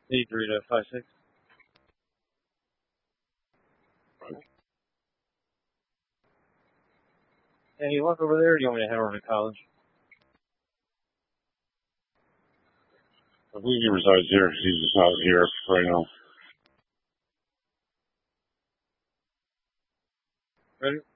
83 to 56. Hey, you walk over there, or do you want me to head over to college? I believe he resides here. He's just not here right now. Ready?